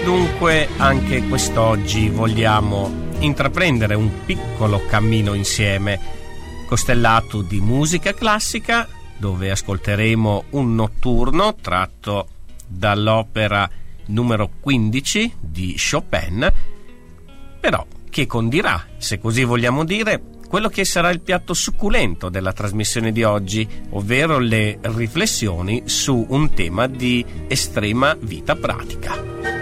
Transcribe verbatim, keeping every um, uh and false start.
Dunque, anche quest'oggi vogliamo intraprendere un piccolo cammino insieme, costellato di musica classica, dove ascolteremo un notturno tratto dall'opera numero quindici di Chopin, però che condirà, se così vogliamo dire, quello che sarà il piatto succulento della trasmissione di oggi, ovvero le riflessioni su un tema di estrema vita pratica.